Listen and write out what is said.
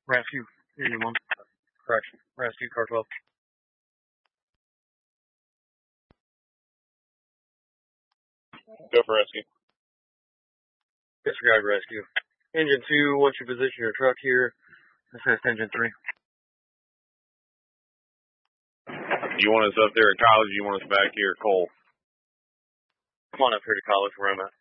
Rescue, Union 1. Correction, rescue, car 12. Go for rescue. Disregard rescue. Engine 2, once you position your truck here, assist engine 3. You want us up there at college, you want us back here at Cole? Come on up here to college where I'm at.